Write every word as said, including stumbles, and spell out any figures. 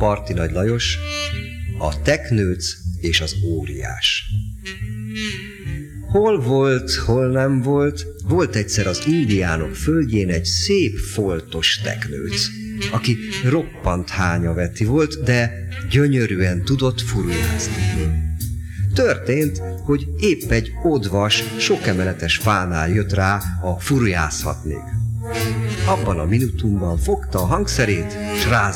Parti Nagy Lajos, a teknőc és az óriás. Hol volt, hol nem volt, volt egyszer az indiánok földjén egy szép foltos teknőc, aki roppant hányaveti volt, de gyönyörűen tudott furujázni. Történt, hogy épp egy odvas, sokemeletes fánál jött rá, a furujászhatnék. Abban a minutumban fogta a hangszerét, s rá